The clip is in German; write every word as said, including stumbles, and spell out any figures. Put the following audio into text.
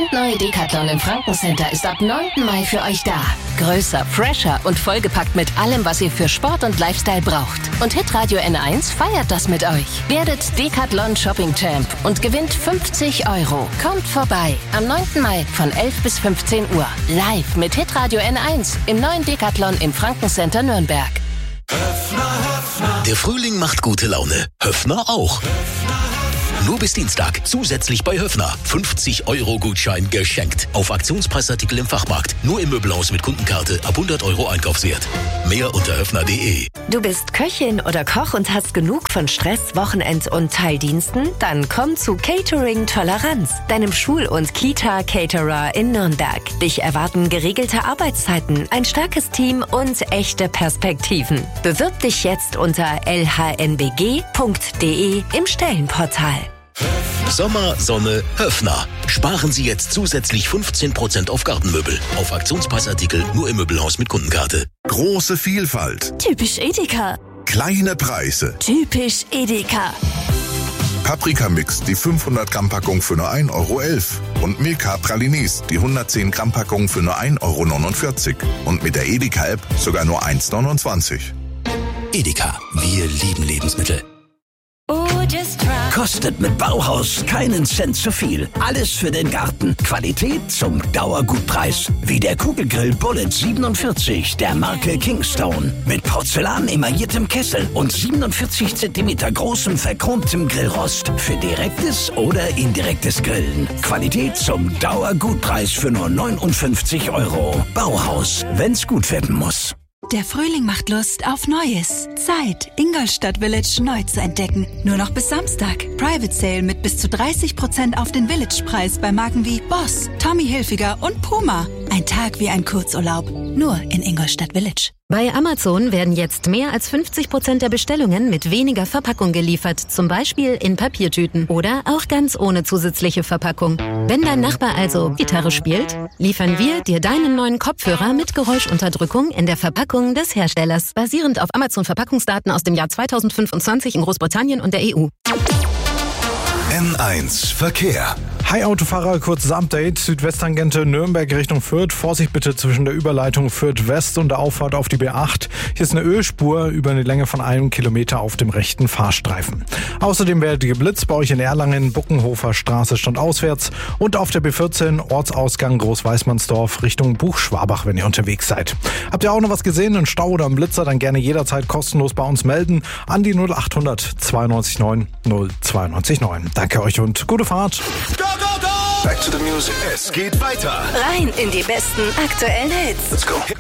brandneue Decathlon im Franken-Center ist ab neunten Mai für euch da. Größer, fresher und vollgepackt mit allem, was ihr für Sport und Lifestyle braucht. Und Hitradio N eins feiert das mit euch. Werdet Decathlon Shopping Champ und gewinnt fünfzig Euro. Kommt vorbei am neunten Mai von elf bis fünfzehn Uhr. Live mit Hitradio N eins im neuen Decathlon im Franken-Center Nürnberg. Höffner, Höffner. Der Frühling macht gute Laune. Höffner auch. Nur bis Dienstag zusätzlich bei Höffner fünfzig Euro Gutschein geschenkt. Auf Aktionspreisartikel im Fachmarkt. Nur im Möbelhaus mit Kundenkarte ab hundert Euro Einkaufswert. Mehr unter höffner punkt de. Du bist Köchin oder Koch und hast genug von Stress, Wochenend- und Teildiensten? Dann komm zu Catering Toleranz, deinem Schul- und Kita-Caterer in Nürnberg. Dich erwarten geregelte Arbeitszeiten, ein starkes Team und echte Perspektiven. Bewirb dich jetzt unter l h n b g punkt de im Stellenportal. Sommer, Sonne, Höffner. Sparen Sie jetzt zusätzlich fünfzehn Prozent auf Gartenmöbel. Auf Aktionspreisartikel nur im Möbelhaus mit Kundenkarte. Große Vielfalt. Typisch Edeka. Kleine Preise. Typisch Edeka. Paprikamix, die fünfhundert Gramm Packung für nur ein Euro elf. Und Milka Pralines, die hundertzehn Gramm Packung für nur ein Euro neunundvierzig. Und mit der Edeka-App sogar nur eins neunundzwanzig. Edeka, wir lieben Lebensmittel. Kostet mit Bauhaus keinen Cent zu viel. Alles für den Garten. Qualität zum Dauergutpreis. Wie der Kugelgrill Bullet siebenundvierzig der Marke Kingstone. Mit Porzellan emailliertem Kessel und siebenundvierzig Zentimeter großem verchromtem Grillrost. Für direktes oder indirektes Grillen. Qualität zum Dauergutpreis für nur neunundfünfzig Euro. Bauhaus, wenn's gut werden muss. Der Frühling macht Lust auf Neues. Zeit, Ingolstadt Village neu zu entdecken. Nur noch bis Samstag. Private Sale mit bis zu dreißig Prozent auf den Village-Preis bei Marken wie Boss, Tommy Hilfiger und Puma. Ein Tag wie ein Kurzurlaub. Nur in Ingolstadt Village. Bei Amazon werden jetzt mehr als fünfzig Prozent der Bestellungen mit weniger Verpackung geliefert. Zum Beispiel in Papiertüten oder auch ganz ohne zusätzliche Verpackung. Wenn dein Nachbar also Gitarre spielt, liefern wir dir deinen neuen Kopfhörer mit Geräuschunterdrückung in der Verpackung des Herstellers. Basierend auf Amazon-Verpackungsdaten aus dem Jahr zweitausendfünfundzwanzig in Großbritannien und der E U. N eins Verkehr. Hi Autofahrer, kurzes Update. Südwesttangente Nürnberg Richtung Fürth. Vorsicht bitte zwischen der Überleitung Fürth West und der Auffahrt auf die B acht. Hier ist eine Ölspur über eine Länge von einem Kilometer auf dem rechten Fahrstreifen. Außerdem werdet ihr geblitzt bei euch in Erlangen, Buckenhofer Straße standauswärts und auf der B vierzehn Ortsausgang Großweißmannsdorf Richtung Buchschwabach, wenn ihr unterwegs seid. Habt ihr auch noch was gesehen, einen Stau oder einen Blitzer, dann gerne jederzeit kostenlos bei uns melden an die null achthundert zweiundneunzig neun null zweiundneunzig neun. Danke euch und gute Fahrt. Go, go, go! Back to the music. Es geht weiter. Rein in die besten aktuellen Hits. Let's go.